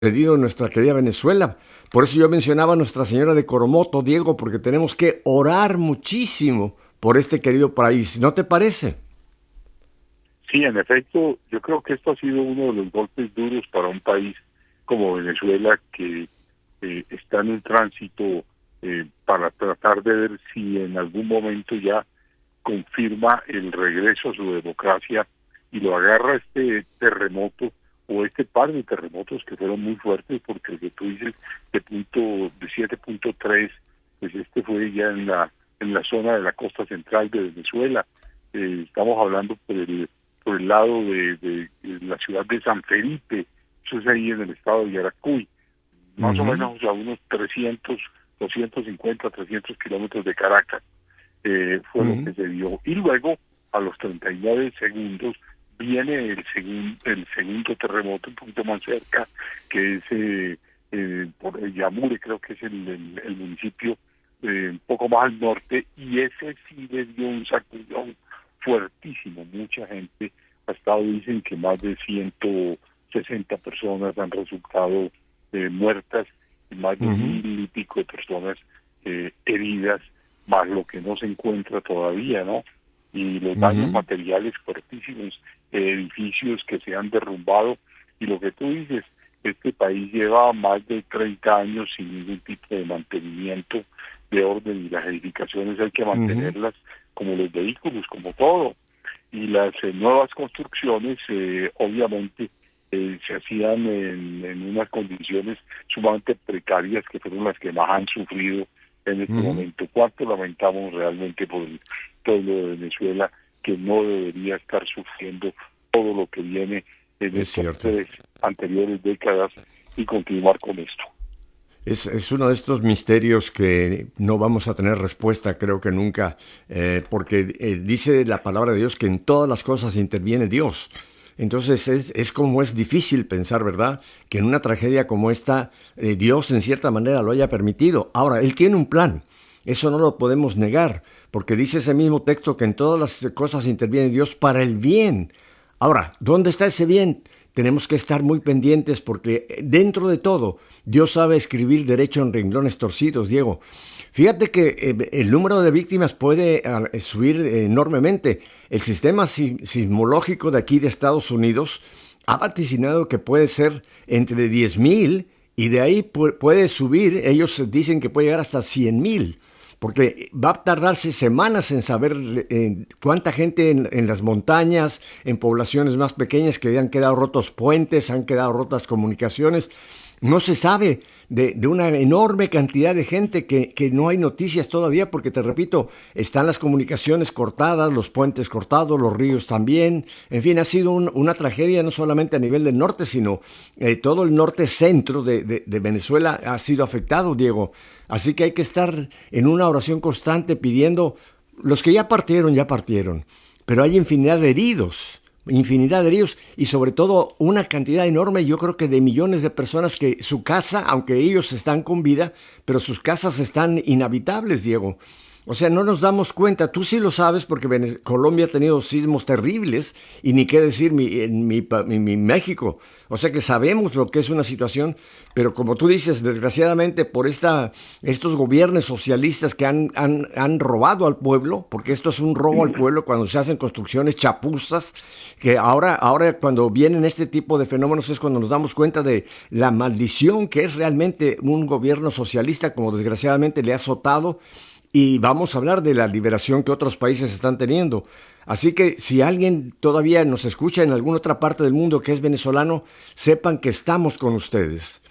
sucedido en nuestra querida Venezuela. Por eso yo mencionaba a Nuestra Señora de Coromoto, Diego, porque tenemos que orar muchísimo por este querido país. ¿No te parece? Sí, en efecto, yo creo que esto ha sido uno de los golpes duros para un país como Venezuela que está en un tránsito para tratar de ver si en algún momento ya confirma el regreso a su democracia y lo agarra este terremoto o este par de terremotos que fueron muy fuertes, porque el que tú dices de 7.3, pues este fue ya en la zona de la costa central de Venezuela. Estamos hablando por el lado de la ciudad de San Felipe, eso es ahí en el estado de Yaracuy, más o menos a unos 250, 300 kilómetros de Caracas. Fue lo que se dio. Y luego, a los 39 segundos, viene el segundo terremoto un poquito más cerca, que es por el Yamure, creo que es el municipio un poco más al norte, y ese sí le dio un sacudón fuertísimo. Mucha gente, hasta hoy dicen que más de 160 personas han resultado muertas y más de 1,000 y pico de personas heridas, más lo que no se encuentra todavía, ¿no? Y los daños materiales fuertísimos, edificios que se han derrumbado, y lo que tú dices, este país lleva más de 30 años sin ningún tipo de mantenimiento de orden, y las edificaciones hay que mantenerlas como los vehículos, como todo, y las nuevas construcciones obviamente se hacían en unas condiciones sumamente precarias, que fueron las que más han sufrido en este momento. ¿Cuánto lamentamos realmente por el pueblo de Venezuela, que no debería estar sufriendo todo lo que viene en estas tres anteriores décadas, y continuar con esto? Es uno de estos misterios que no vamos a tener respuesta, creo que nunca, porque dice la palabra de Dios que en todas las cosas interviene Dios. Entonces es como es difícil pensar, ¿verdad?, que en una tragedia como esta Dios en cierta manera lo haya permitido. Ahora, Él tiene un plan, eso no lo podemos negar, porque dice ese mismo texto que en todas las cosas interviene Dios para el bien. Ahora, ¿dónde está ese bien? Tenemos que estar muy pendientes, porque dentro de todo Dios sabe escribir derecho en renglones torcidos, Diego. Fíjate que el número de víctimas puede subir enormemente. El sistema sismológico de aquí de Estados Unidos ha vaticinado que puede ser entre 10,000 y de ahí puede subir. Ellos dicen que puede llegar hasta 100,000, porque va a tardarse semanas en saber cuánta gente en las montañas, en poblaciones más pequeñas, que han quedado rotos puentes, han quedado rotas comunicaciones. No se sabe de una enorme cantidad de gente que no hay noticias todavía, porque te repito, están las comunicaciones cortadas, los puentes cortados, los ríos también. En fin, ha sido una tragedia no solamente a nivel del norte, sino todo el norte centro de Venezuela ha sido afectado, Diego. Así que hay que estar en una oración constante pidiendo. Los que ya partieron, pero hay infinidad de heridos y sobre todo una cantidad enorme, yo creo que de millones de personas que su casa, aunque ellos están con vida, pero sus casas están inhabitables, Diego. O sea, no nos damos cuenta. Tú sí lo sabes, porque Colombia ha tenido sismos terribles, y ni qué decir mi México. O sea que sabemos lo que es una situación, pero como tú dices, desgraciadamente por estos gobiernos socialistas que han robado al pueblo, porque esto es un robo al pueblo cuando se hacen construcciones chapuzas, que ahora cuando vienen este tipo de fenómenos es cuando nos damos cuenta de la maldición que es realmente un gobierno socialista, como desgraciadamente le ha azotado. Y vamos a hablar de la liberación que otros países están teniendo. Así que si alguien todavía nos escucha en alguna otra parte del mundo que es venezolano, sepan que estamos con ustedes,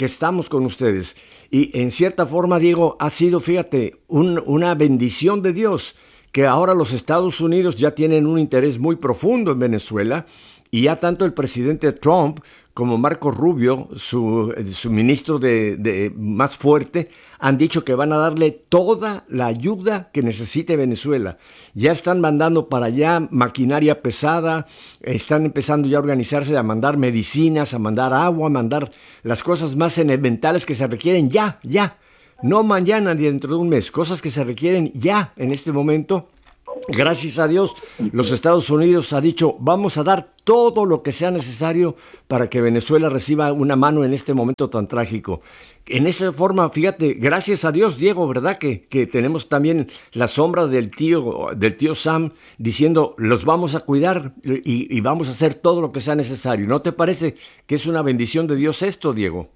Y en cierta forma, Diego, ha sido, fíjate, una bendición de Dios, que ahora los Estados Unidos ya tienen un interés muy profundo en Venezuela, y ya tanto el presidente Trump como Marco Rubio, su ministro de más fuerte, han dicho que van a darle toda la ayuda que necesite Venezuela. Ya están mandando para allá maquinaria pesada, están empezando ya a organizarse, a mandar medicinas, a mandar agua, a mandar las cosas más elementales que se requieren ya. No mañana ni dentro de un mes, cosas que se requieren ya en este momento. Gracias a Dios, los Estados Unidos ha dicho, vamos a dar todo lo que sea necesario para que Venezuela reciba una mano en este momento tan trágico. En esa forma, fíjate, gracias a Dios, Diego, ¿verdad? Que tenemos también la sombra del tío Sam diciendo, los vamos a cuidar y vamos a hacer todo lo que sea necesario. ¿No te parece que es una bendición de Dios esto, Diego?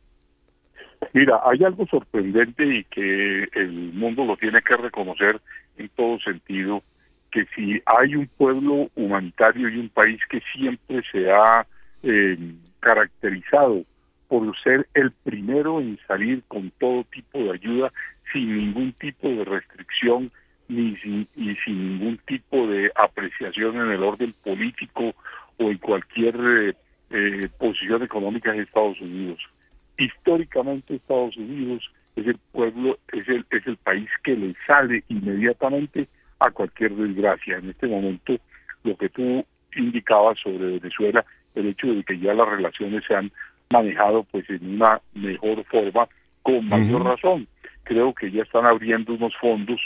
Mira, hay algo sorprendente y que el mundo lo tiene que reconocer en todo sentido, que si hay un pueblo humanitario y un país que siempre se ha caracterizado por ser el primero en salir con todo tipo de ayuda, sin ningún tipo de restricción y sin ningún tipo de apreciación en el orden político o en cualquier posición económica, en Estados Unidos. Históricamente Estados Unidos es el pueblo, es el país que le sale inmediatamente a cualquier desgracia. En este momento, lo que tú indicabas sobre Venezuela, el hecho de que ya las relaciones se han manejado pues en una mejor forma, con mayor razón. Creo que ya están abriendo unos fondos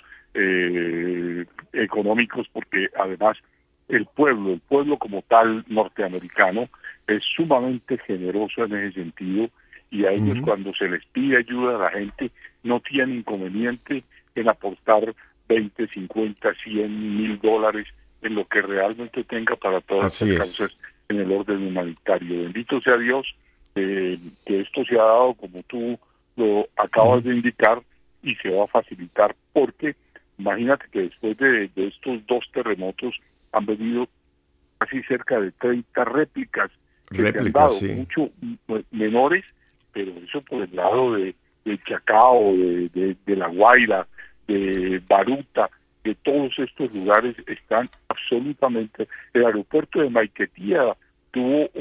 económicos, porque además el pueblo como tal norteamericano es sumamente generoso en ese sentido, y a ellos cuando se les pide ayuda a la gente no tienen inconveniente en aportar 20, 50, 100, $1,000 en lo que realmente tenga para todas estas causas en el orden humanitario. Bendito sea Dios que esto se ha dado como tú lo acabas de indicar, y se va a facilitar, porque imagínate que después de estos dos terremotos han venido casi cerca de 30 réplicas que se han dado, mucho menores, pero eso por el lado de Chacao, de La Guaira, de Baruta, de todos estos lugares están absolutamente. El aeropuerto de Maiquetía tuvo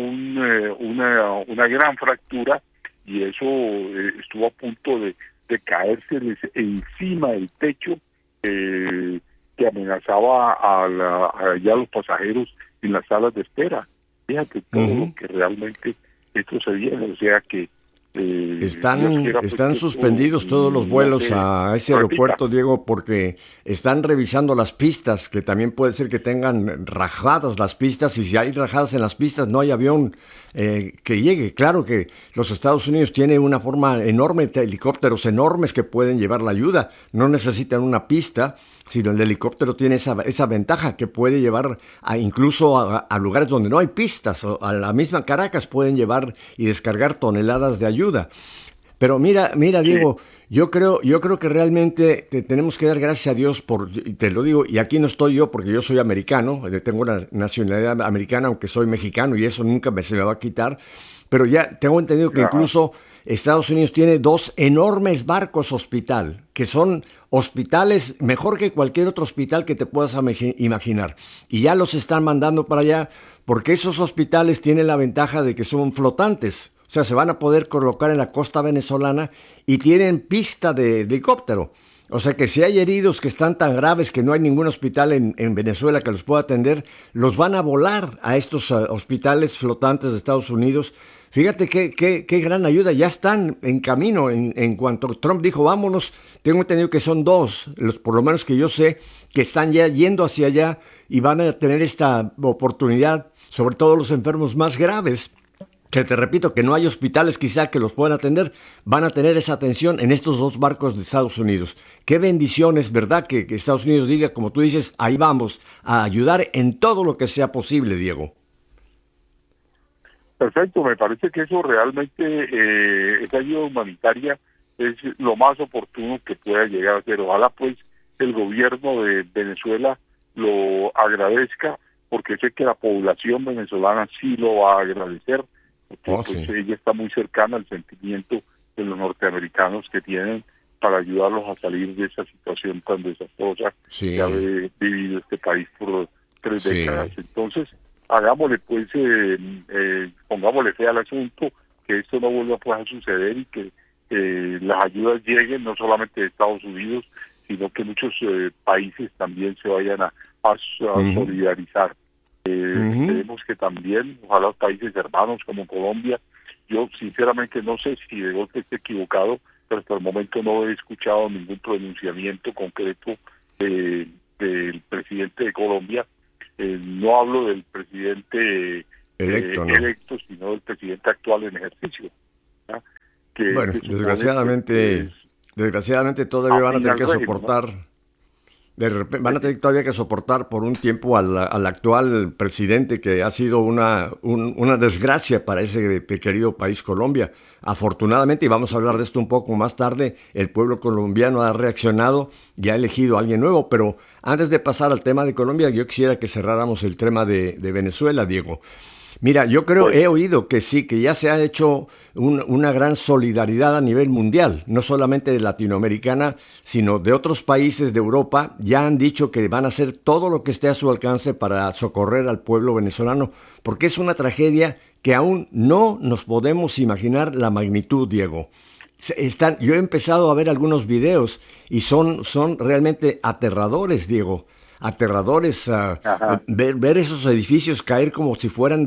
una gran fractura, y eso estuvo a punto de caérseles encima del techo, que amenazaba a ya los pasajeros en las salas de espera. Fíjate todo lo que realmente esto se viene, o sea que están suspendidos todos los vuelos a ese aeropuerto, Diego, porque están revisando las pistas, que también puede ser que tengan rajadas las pistas, y si hay rajadas en las pistas no hay avión que llegue. Claro que los Estados Unidos tienen una forma enorme de helicópteros enormes que pueden llevar la ayuda, no necesitan una pista, sino el helicóptero tiene esa ventaja que puede llevar incluso a lugares donde no hay pistas, o a la misma Caracas pueden llevar y descargar toneladas de ayuda. Pero mira, Diego, yo creo que realmente tenemos que dar gracias a Dios te lo digo, y aquí no estoy yo porque yo soy americano, tengo una nacionalidad americana, aunque soy mexicano, y eso nunca se me va a quitar, pero ya tengo entendido que incluso Estados Unidos tiene 2 enormes barcos hospital, que son hospitales mejor que cualquier otro hospital que te puedas imaginar. Y ya los están mandando para allá, porque esos hospitales tienen la ventaja de que son flotantes. O sea, se van a poder colocar en la costa venezolana y tienen pista de helicóptero. O sea que si hay heridos que están tan graves que no hay ningún hospital en Venezuela que los pueda atender, los van a volar a estos hospitales flotantes de Estados Unidos. Fíjate qué gran ayuda, ya están en camino. En cuanto Trump dijo vámonos, tengo entendido que son 2, por lo menos que yo sé, que están ya yendo hacia allá y van a tener esta oportunidad, sobre todo los enfermos más graves, que te repito que no hay hospitales quizá que los puedan atender, van a tener esa atención en estos 2 barcos de Estados Unidos. Qué bendición es, ¿verdad? Que Estados Unidos diga, como tú dices, ahí vamos a ayudar en todo lo que sea posible, Diego. Perfecto, me parece que eso realmente, esa ayuda humanitaria es lo más oportuno que pueda llegar a ser. Ojalá pues el gobierno de Venezuela lo agradezca, porque sé que la población venezolana sí lo va a agradecer, porque pues ella está muy cercana al sentimiento de los norteamericanos que tienen para ayudarlos a salir de esa situación tan desastrosa que ha vivido este país por 3 décadas. Entonces, hagámosle pues, pongámosle fe al asunto, que esto no vuelva pues a suceder, y que las ayudas lleguen no solamente de Estados Unidos, sino que muchos países también se vayan a solidarizar. Esperemos que también, ojalá los países hermanos como Colombia, yo sinceramente no sé si de golpe esté equivocado, pero hasta el momento no he escuchado ningún pronunciamiento concreto del presidente de Colombia, no hablo del presidente Electo, ¿no? electo, sino del presidente actual en ejercicio, ¿ya? Que Bueno, se supone pues, que es desgraciadamente todavía van a afín tener al que régimen, ¿no? soportar. De repente, van Pues a sí, tener todavía que soportar por un tiempo al actual presidente que ha sido una desgracia para ese querido país Colombia. Afortunadamente, y vamos a hablar de esto un poco más tarde, el pueblo colombiano ha reaccionado y ha elegido a alguien nuevo. Pero antes de pasar al tema de Colombia, yo quisiera que cerráramos el tema de Venezuela, Diego. Mira, yo creo, bueno, he oído que sí, que ya se ha hecho una gran solidaridad a nivel mundial, no solamente latinoamericana, sino de otros países de Europa. Ya han dicho que van a hacer todo lo que esté a su alcance para socorrer al pueblo venezolano, porque es una tragedia que aún no nos podemos imaginar la magnitud, Diego. Yo he empezado a ver algunos videos y son realmente aterradores, Diego. Aterradores, ajá. ver esos edificios caer como si fueran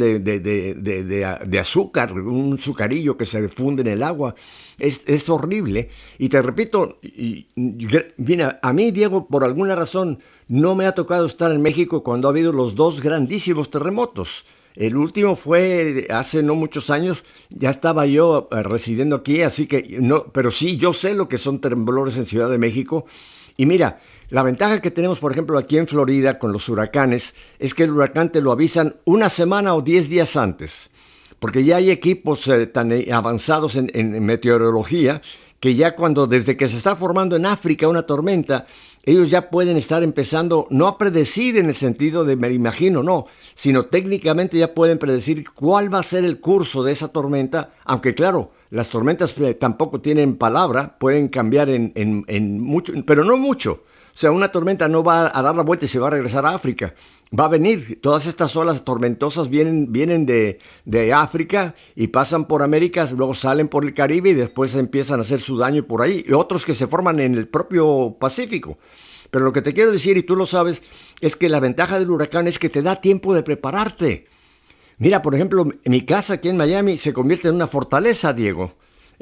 de azúcar, un azucarillo que se funde en el agua. Es horrible. Y te repito, mira, a mí, Diego, por alguna razón, no me ha tocado estar en México cuando ha habido los dos grandísimos terremotos. El último fue hace no muchos años, ya estaba yo residiendo aquí, así que no, pero sí, yo sé lo que son temblores en Ciudad de México. Y mira, la ventaja que tenemos, por ejemplo, aquí en Florida con los huracanes, es que el huracán te lo avisan una semana o 10 días antes. Porque ya hay equipos tan avanzados en meteorología que ya desde que se está formando en África una tormenta, ellos ya pueden estar empezando, no a predecir en el sentido de me imagino, no, sino técnicamente ya pueden predecir cuál va a ser el curso de esa tormenta, aunque claro, las tormentas tampoco tienen palabra, pueden cambiar en mucho, pero no mucho. O sea, una tormenta no va a dar la vuelta y se va a regresar a África. Va a venir, todas estas olas tormentosas vienen de África y pasan por América, luego salen por el Caribe y después empiezan a hacer su daño por ahí. Y otros que se forman en el propio Pacífico. Pero lo que te quiero decir, y tú lo sabes, es que la ventaja del huracán es que te da tiempo de prepararte. Mira, por ejemplo, mi casa aquí en Miami se convierte en una fortaleza, Diego.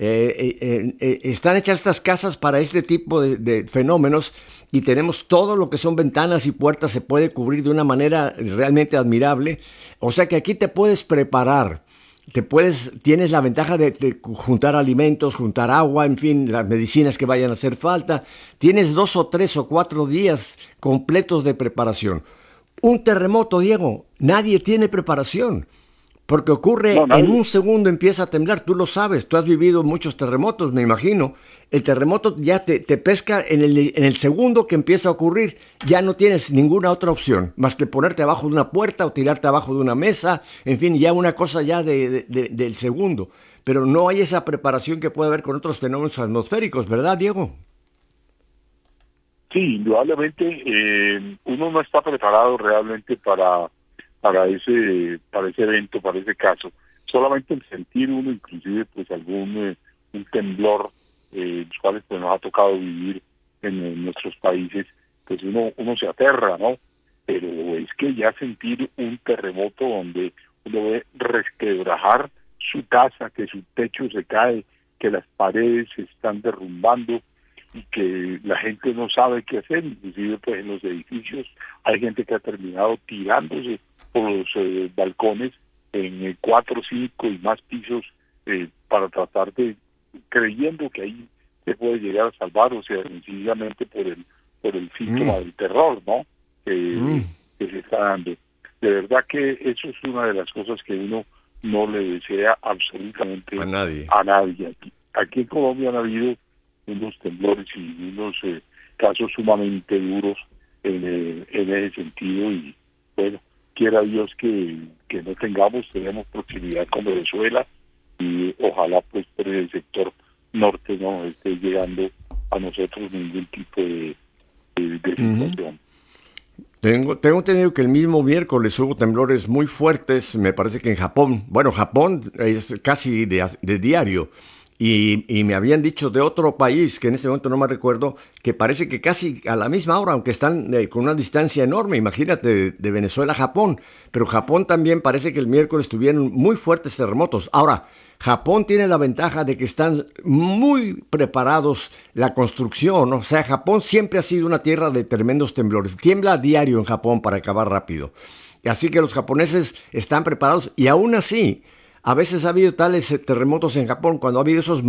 Están hechas estas casas para este tipo de fenómenos y tenemos todo lo que son ventanas y puertas, se puede cubrir de una manera realmente admirable. O sea que aquí te puedes preparar, tienes la ventaja de juntar alimentos, juntar agua, en fin, las medicinas que vayan a hacer falta. Tienes 2 o 3 o 4 días completos de preparación. Un terremoto, Diego, nadie tiene preparación. Porque ocurre No, en un nadie. segundo, empieza a temblar, tú lo sabes, tú has vivido muchos terremotos, me imagino. El terremoto ya te pesca en el segundo que empieza a ocurrir, ya no tienes ninguna otra opción, más que ponerte abajo de una puerta o tirarte abajo de una mesa, en fin, ya una cosa ya del segundo. Pero no hay esa preparación que puede haber con otros fenómenos atmosféricos, ¿verdad, Diego? Sí, indudablemente uno no está preparado realmente para ese evento, para ese caso. Solamente el sentir uno, inclusive pues algún un temblor, los cuales pues nos ha tocado vivir en nuestros países, pues uno se aterra, ¿no? Pero es que ya sentir un terremoto donde uno ve resquebrajar su casa, que su techo se cae, que las paredes se están derrumbando y que la gente no sabe qué hacer, inclusive pues en los edificios hay gente que ha terminado tirándose por los balcones en 4, 5 y más pisos para tratar creyendo que ahí se puede llegar a salvar, o sea, sencillamente por el síntoma Mm, del terror, ¿no? mm, Que se está dando. De verdad que eso es una de las cosas que uno no le desea a absolutamente nadie. a nadie. Aquí en Colombia han habido unos temblores y unos casos sumamente duros en ese sentido y bueno, quiera Dios que no tenemos proximidad con Venezuela y ojalá pues por el sector norte no esté llegando a nosotros ningún tipo de Ujú. situación. Tengo entendido que el mismo miércoles hubo temblores muy fuertes, me parece que en Japón. Bueno, Japón es casi de diario. Y me habían dicho de otro país, que en este momento no me recuerdo, que parece que casi a la misma hora, aunque están con una distancia enorme, imagínate, de Venezuela a Japón. Pero Japón también parece que el miércoles tuvieron muy fuertes terremotos. Ahora, Japón tiene la ventaja de que están muy preparados la construcción, ¿no? O sea, Japón siempre ha sido una tierra de tremendos temblores. Tiembla a diario en Japón para acabar rápido. Así que los japoneses están preparados y aún así, a veces ha habido tales terremotos en Japón, cuando ha habido esos